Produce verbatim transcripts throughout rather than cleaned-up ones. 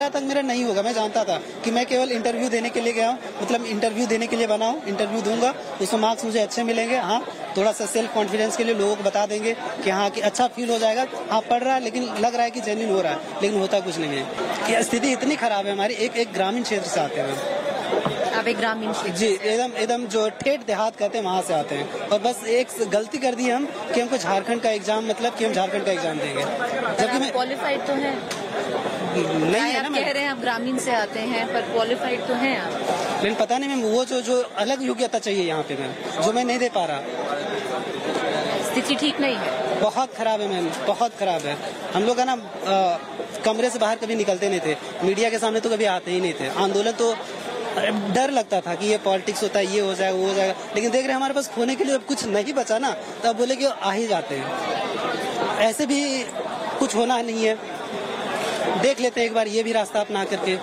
तक मेरा नहीं होगा। मैं जानता था कि मैं केवल इंटरव्यू देने के लिए गया हूँ, मतलब इंटरव्यू देने के लिए बना हूँ। इंटरव्यू दूंगा, उसमें मार्क्स मुझे अच्छे मिलेंगे। हाँ, थोड़ा सा सेल्फ कॉन्फिडेंस के लिए लोगों को बता देंगे कि हाँ कि अच्छा फील हो जाएगा। हाँ, पढ़ रहा है लेकिन लग रहा है कि जेन्युइन हो रहा है, लेकिन होता कुछ नहीं है। कि स्थिति इतनी खराब है हमारी। एक एक ग्रामीण क्षेत्र से आते हैं आप, एक ग्रामीण क्षेत्र जी, एकदम एकदम जो ठेठ देहात कहते हैं वहाँ से आते हैं, और बस एक गलती कर दी हम कि हमको झारखंड का एग्जाम, मतलब कि हम झारखंड का एग्जाम देंगे, जबकि मैं क्वालिफाइड तो है नहीं है आप ना। कह रहे हैं आप ग्रामीण से आते हैं, पर क्वालिफाइड तो हैं आप। लेकिन पता नहीं मैम, वो जो जो अलग योग्यता चाहिए यहाँ पे मैम, जो मैं नहीं दे पा रहा। स्थिति ठीक नहीं है, बहुत खराब है मैम, बहुत खराब है। हम लोग है ना आ, कमरे से बाहर कभी निकलते नहीं थे, मीडिया के सामने तो कभी आते ही नहीं थे। आंदोलन तो डर लगता था कि ये पॉलिटिक्स होता है, ये हो जाएगा, वो हो जाएगा, लेकिन देख रहे हैं हमारे पास खोने के लिए अब कुछ नहीं बचा ना, तो अब बोले कि आ ही जाते हैं। ऐसे भी कुछ होना नहीं है, देख लेते हैं एक बार ये भी रास्ता अपना करके,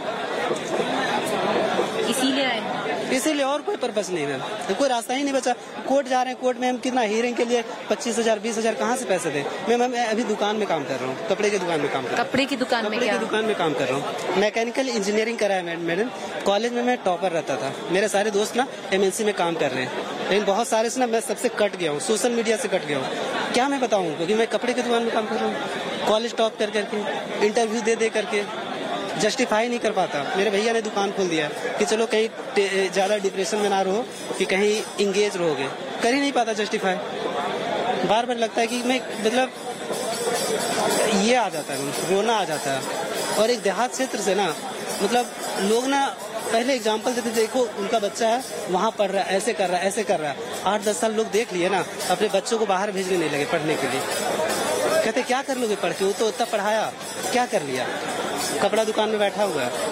इसीलिए आए। इसीलिए, और कोई पर्पस नहीं है, कोई रास्ता ही नहीं बचा। कोर्ट जा रहे हैं, कोर्ट में हम कितना हियरिंग के लिए पच्चीस हजार बीस हजार कहाँ से पैसे दें। मैं मैं अभी दुकान में काम कर रहा हूँ, कपड़े की दुकान में काम कर रहा हूँ। कपड़े की दुकान में कपड़े क्या? की दुकान में काम कर रहा हूँ। मैकेनिकल इंजीनियरिंग करा है मैडम। कॉलेज में मैं टॉपर रहता था। मेरे सारे दोस्त ना एमएनसी में काम कर रहे हैं, लेकिन बहुत सारे से ना मैं सबसे कट गया हूँ, सोशल मीडिया से कट गया हूँ। क्या मैं बताऊँ, क्योंकि मैं कपड़े की दुकान में काम कर रहा हूँ, कॉलेज टॉप कर करके, इंटरव्यू दे दे करके जस्टिफाई नहीं कर पाता। मेरे भैया ने दुकान खोल दिया कि चलो कहीं ज्यादा डिप्रेशन में ना रहो, कि कहीं इंगेज रहोगे, कर ही नहीं पाता जस्टिफाई। बार बार लगता है कि मैं, मतलब ये आ जाता है, रोना आ जाता है। और एक देहात क्षेत्र से ना, मतलब लोग ना पहले एग्जाम्पल देते, देखो उनका बच्चा है वहाँ पढ़ रहा है, ऐसे कर रहा है, ऐसे कर रहा है। आठ दस साल लोग देख लिए ना, अपने बच्चों को बाहर भेजने नहीं लगे पढ़ने के लिए। कहते क्या कर लोगे पढ़ के, वो तो इतना पढ़ाया, क्या कर लिया, कपड़ा दुकान में बैठा हुआ है।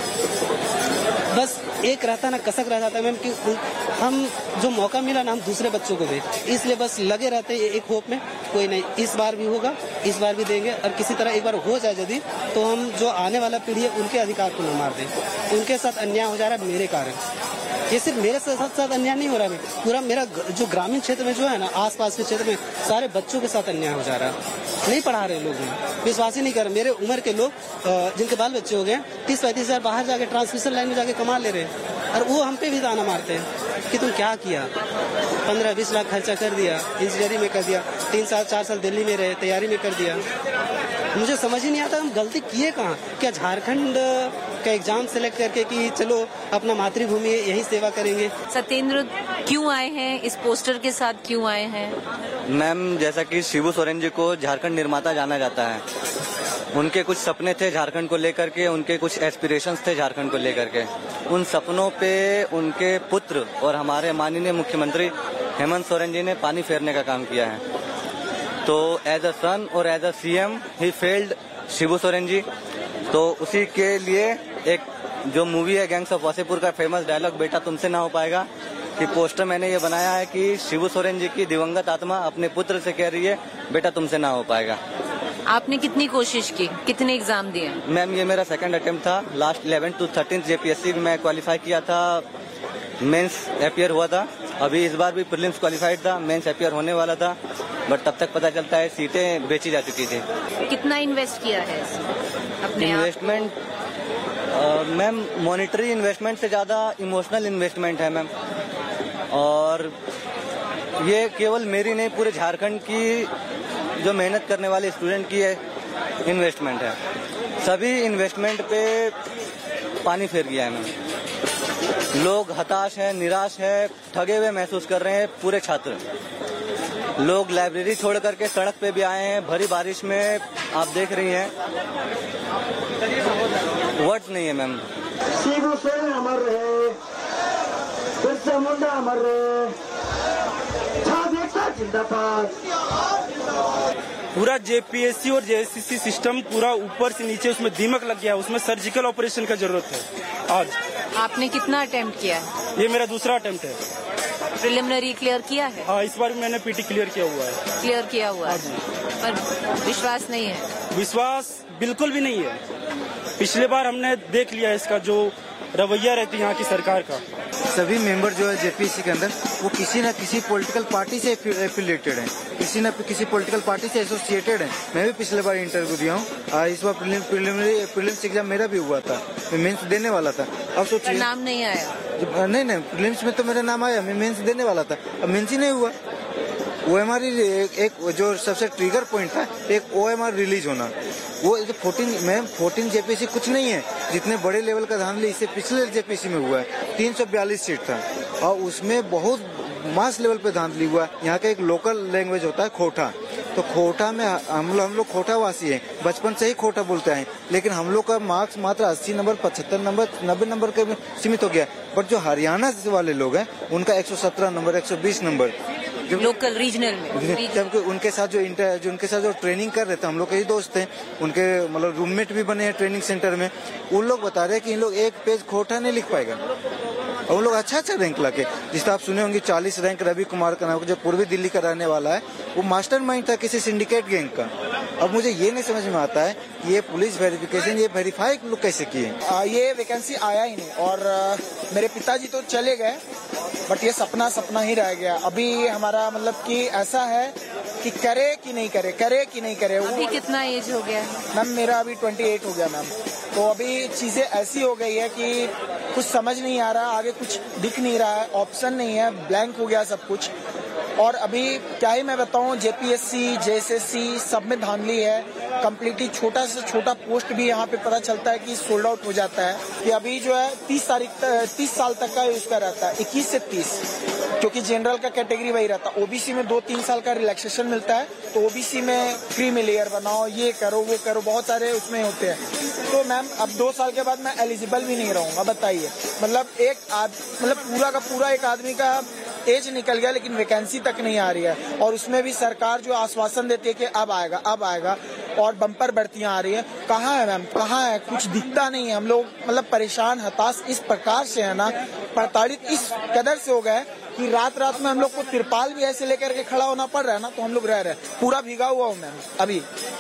बस एक रहता ना, कसक रह जाता है मैम कि हम जो मौका मिला ना, हम दूसरे बच्चों को दें, इसलिए बस लगे रहते हैं एक होप में, कोई नहीं इस बार भी होगा, इस बार भी देंगे, और किसी तरह एक बार हो जाए यदि, तो हम जो आने वाला पीढ़ी है उनके अधिकार को न मार दें। उनके साथ अन्याय हो जा रहा है मेरे कारण। ये सिर्फ मेरे साथ साथ अन्याय नहीं हो रहा है, पूरा मेरा जो ग्रामीण क्षेत्र में जो है ना, आसपास के क्षेत्र में सारे बच्चों के साथ अन्याय हो जा रहा है। नहीं पढ़ा रहे लोग, विश्वास ही नहीं कर रहे। मेरे उम्र के लोग जिनके बाल बच्चे हो गए, तीस पैंतीस हजार बाहर जाके ट्रांसमिशन लाइन में जाके कमा ले रहे हैं, और वो हम पे भी ताना मारते हैं कि तुम क्या किया, पंद्रह बीस लाख खर्चा कर दिया, इंजीनियरिंग में कर दिया, तीन साल चार साल दिल्ली में रहे, तैयारी में कर दिया। मुझे समझ ही नहीं आता हम गलती किए कहाँ। क्या झारखंड का एग्जाम सेलेक्ट करके कि चलो अपना मातृभूमि यही सेवा करेंगे। सत्येंद्र क्यों आए हैं, इस पोस्टर के साथ क्यों आए हैं? मैम, जैसा कि शिबू सोरेन जी को झारखंड निर्माता जाना जाता है, उनके कुछ सपने थे झारखंड को लेकर के, उनके कुछ एस्पिरेशंस थे झारखंड को लेकर के। उन सपनों पे उनके पुत्र और हमारे माननीय मुख्यमंत्री हेमंत सोरेन जी ने पानी फेरने का काम किया है। तो एज अ सन और as a CM he failed Shibu Soren ji. तो उसी के लिए एक जो मूवी है गैंग्स ऑफ वासेपुर का फेमस डायलॉग बेटा तुमसे ना हो पाएगा, कि पोस्टर मैंने ये बनाया है कि शिबू सोरेन जी की दिवंगत आत्मा अपने पुत्र से कह रही है बेटा तुमसे ना हो पाएगा। आपने कितनी कोशिश की, कितने एग्जाम दिए? मैम, ये मेरा सेकंड अटेम्प्ट था। Last eleventh to thirteen JPSC में क्वालिफाई किया था, मेंस अपियर हुआ था। अभी इस बार भी प्रीलिम्स क्वालिफाइड था, मेंस अपियर होने वाला था, बट तब तक पता चलता है सीटें बेची जा चुकी थी। कितना इन्वेस्ट किया है अपने इन्वेस्टमेंट? मैम, मॉनिटरी इन्वेस्टमेंट से ज्यादा इमोशनल इन्वेस्टमेंट है मैम, और ये केवल मेरी नहीं, पूरे झारखंड की जो मेहनत करने वाले स्टूडेंट की इन्वेस्टमेंट है। सभी इन्वेस्टमेंट पे पानी फेर गया है मैम। लोग हताश हैं, निराश है, ठगे हुए महसूस कर रहे हैं पूरे छात्र। लोग लाइब्रेरी छोड़ करके सड़क पे भी आए हैं, भरी बारिश में आप देख रही हैं, वर्ड्स नहीं है मैम। शिबू सोरेन अमर रहे, बिरसा मुंडा अमर रहे, जिंदाबाद। पूरा जेपीएससी और जेएससीसी सिस्टम पूरा ऊपर से नीचे उसमें दीमक लग गया है, उसमें सर्जिकल ऑपरेशन का जरूरत है। आज आपने कितना अटेम्प्ट किया है? ये मेरा दूसरा अटेम्प्ट है। प्रिलिमिनरी क्लियर किया है? हाँ, इस बार भी मैंने पीटी क्लियर किया हुआ है। क्लियर किया हुआ है, पर विश्वास नहीं है? विश्वास बिल्कुल भी नहीं है। पिछले बार हमने देख लिया इसका जो रवैया रहती है यहाँ की सरकार का। सभी मेंबर जो है जेपीएससी के अंदर वो किसी न किसी पॉलिटिकल पार्टी से एफिलिएटेड हैं, किसी न किसी पॉलिटिकल पार्टी से एसोसिएटेड हैं। मैं भी पिछले बार इंटरव्यू दिया हूँ, इस बार प्रिलिमिनरी प्रीलिम्स एग्जाम मेरा भी हुआ था, मैं मेंस देने वाला था। अब सोचिए नाम नहीं आया। नहीं नहीं प्रीलिम्स में तो मेरा नाम आया, मैं मेंस देने वाला था, अब मेंस ही नहीं हुआ। ओ एम आर एक जो सबसे ट्रिगर पॉइंट था, एक ओ एम आर रिलीज होना, वो फोर्टीन में फोर्टीन जेपीएससी कुछ नहीं है, जितने बड़े लेवल का धांधली इससे पिछले जेपीएससी में हुआ है। तीन सौ बयालीस सीट था और उसमें बहुत मास लेवल पे धांधली हुआ। यहाँ का एक लोकल लैंग्वेज होता है खोटा, तो खोटा में हम लोग हम लोग खोटा वासी हैं, बचपन से ही खोटा बोलते हैं, लेकिन हम लोग का मार्क्स मात्र अस्सी नंबर पचहत्तर नंबर नब्बे नंबर के सीमित हो गया। बट जो हरियाणा वाले लोग हैं उनका एक सौ सत्रह नंबर एक सौ बीस नंबर लोकल रीजनल में, जबकि उनके साथ जो इंटर जो उनके साथ जो ट्रेनिंग कर रहे थे, हम लोग के ही दोस्त थे, उनके मतलब रूममेट भी बने हैं ट्रेनिंग सेंटर में, उन लोग बता रहे हैं कि इन लोग एक पेज खोटा नहीं लिख पाएगा और वो लोग अच्छा अच्छा रैंक लाके, जिससे आप सुने होंगे चालीस रैंक रवि कुमार का नाम, जो पूर्वी दिल्ली का रहने वाला है, वो मास्टरमाइंड था किसी सिंडिकेट गैंग का। अब मुझे ये नहीं समझ में आता है ये पुलिस वेरिफिकेशन ये वेरीफाई लोग कैसे किए। ये वैकेंसी आया ही नहीं और आ, मेरे पिताजी तो चले गए, बट ये सपना सपना ही रह गया। अभी हमारा मतलब कि ऐसा है कि करे कि नहीं करे, करे कि नहीं करे। अभी कितना एज हो गया? मैम मेरा अभी अट्ठाईस हो गया मैम, तो अभी चीजें ऐसी हो गई है कि कुछ समझ नहीं आ रहा, आगे कुछ दिख नहीं रहा है, ऑप्शन नहीं है, ब्लैंक हो गया सब कुछ। और अभी क्या ही मैं बताऊं, जेपीएससी जेएसएससी सब में धांधली है कम्प्लीटली। छोटा से छोटा पोस्ट भी यहाँ पे पता चलता है कि सोल्ड आउट हो जाता है। कि अभी जो है तीस तारीख तीस साल तक का उसका रहता है, इक्कीस से तीस, क्योंकि जनरल का कैटेगरी वही रहता है। ओबीसी में दो तीन साल का रिलैक्सेशन मिलता है, तो ओबीसी में फ्री में लेयर बनाओ, ये करो वो करो, बहुत सारे उसमें होते हैं। तो मैम अब दो साल के बाद मैं एलिजिबल भी नहीं रहूंगा, बताइए। मतलब एक मतलब पूरा का पूरा एक आदमी का एज निकल गया, लेकिन वैकेंसी तक नहीं आ रही है। और उसमें भी सरकार जो आश्वासन देती है कि अब आएगा अब आएगा, और बम्पर भर्तियां आ रही है। कहाँ है मैम, कहाँ है? कुछ दिखता नहीं है। हम लोग मतलब परेशान हताश इस प्रकार से है ना, प्रताड़ित इस कदर से हो गए कि रात रात में हम लोग को तिरपाल भी ऐसे लेकर के खड़ा होना पड़ रहा है ना, तो हम लोग रह रहे हैं। पूरा भीगा हुआ हूँ मैम अभी,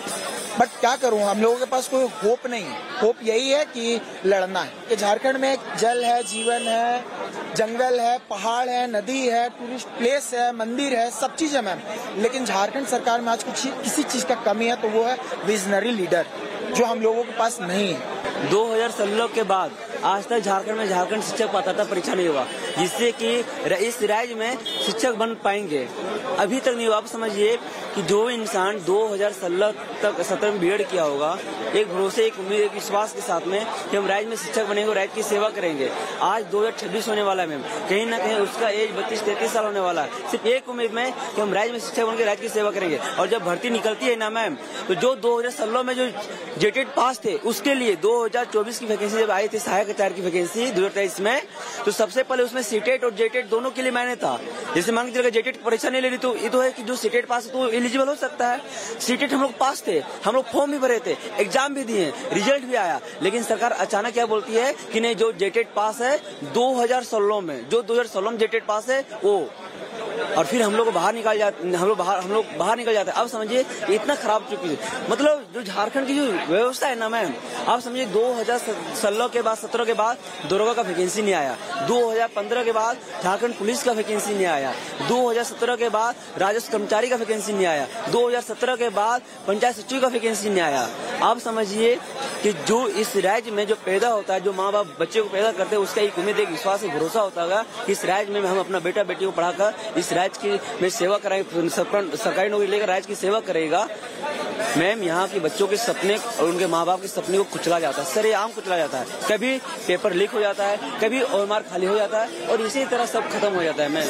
बट क्या करूँ, हम लोगों के पास कोई होप नहीं। होप यही है कि लड़ना है कि झारखंड में जल है, जीवन है, जंगल है, पहाड़ है, नदी है, टूरिस्ट प्लेस है, मंदिर है, सब चीज है मैम। लेकिन झारखंड सरकार में आज कुछ किसी चीज का कमी है, तो वो है विजनरी लीडर, जो हम लोगों के पास नहीं है। दो हजार सोलह के बाद आज तक झारखंड में झारखंड शिक्षक पात्रता परीक्षा नहीं हुआ, जिससे कि इस राज्य में शिक्षक बन पाएंगे, अभी तक नहीं हुआ। आप समझिए कि जो इंसान दो हजार सोलह तक सत्रह में बीएड किया होगा, एक भरोसे एक उम्मीद एक विश्वास के साथ में कि हम राज्य में शिक्षक बनेंगे, राज्य की सेवा करेंगे। आज दो हजार छब्बीस होने वाला है मैम, कहीं ना कहीं उसका एज बत्तीस तैतीस साल होने वाला है, सिर्फ एक उम्मीद में कि हम राज्य में शिक्षक बनकर राज्य की सेवा करेंगे। और जब भर्ती निकलती है ना मैम, तो जो दो हजार सोलह में जो जेटेड पास थे, उसके लिए दो हजार चौबीस की वैकेंसी जब आई थी, सहायक आचार्य की वैकेंसी दो हजार तेईस में, तो सबसे पहले उसमें सीटेट और जेटेड दोनों के लिए मायने था। जैसे मान लीजिए जेटेड परीक्षा नहीं ले ली, तो ये तो है कि जो सीटेट पास है तो एलिजिबल हो सकता है। सीटेट हम लोग पास थे, हम लोग फॉर्म भी भरे थे, एग्जाम भी दिए, रिजल्ट भी आया, लेकिन सरकार अचानक क्या बोलती है कि नहीं, जो जेटेड पास है दो हजार सोलह में, जो दो हजार सोलह में जेटेड पास है वो, और फिर हम लोग बाहर निकाल जाते, हम लोग बाहर हम लोग बाहर निकल जाते हैं। अब समझिए इतना खराब चुकी है, मतलब जो झारखंड की जो व्यवस्था है ना मैम, आप समझिए दो हजार सोलह के बाद सत्रह के बाद दरोगा का वैकेंसी नहीं आया, दो हजार पंद्रह के बाद झारखंड पुलिस का वैकेंसी नहीं आया, दो हजार सत्रह के बाद राजस्व कर्मचारी का वैकेंसी नहीं आया, दो हजार सत्रह के बाद पंचायत सचिव का वैकेंसी नहीं आया। आप समझिए कि जो इस राज्य में जो पैदा होता है, जो माँ बाप बच्चे को पैदा करते हैं, उसका एक उम्मीद एक विश्वास एक भरोसा होता होगा कि इस राज्य में हम अपना बेटा बेटी को पढ़ाकर इस राज्य की में सेवा कराएंगे, सरकारी नौकरी लेकर राज्य की सेवा करेगा। मैम यहाँ के बच्चों के सपने और उनके माँ बाप के सपने को कुचला जाता है, सरेआम कुचला जाता है। कभी पेपर लीक हो जाता है, कभी और मार्क खाली हो जाता है, और इसी तरह सब खत्म हो जाता है। Ma'am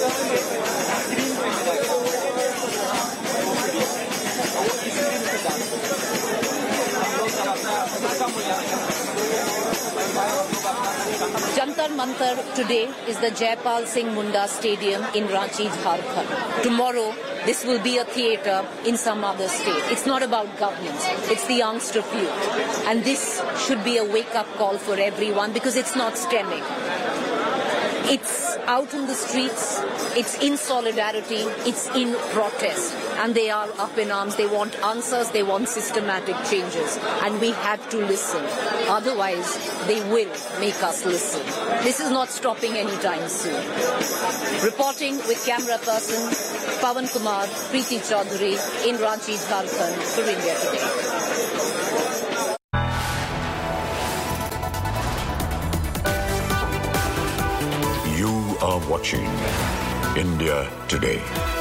Jantar Mantar today is the Jaipal Singh Munda Stadium in Ranchi, Jharkhand. Tomorrow, this will be a theatre in some other state. It's not about governance. It's the youngster youth. And this should be a wake-up call for everyone because it's not stemming. It's out in the streets, it's in solidarity, it's in protest. And they are up in arms. They want answers, they want systematic changes. And we have to listen. Otherwise, they will make us listen. This is not stopping anytime soon. Reporting with camera person Pawan Kumar, Preeti Chaudhary in Ranchi, Jharkhand for India Today. You are watching India Today.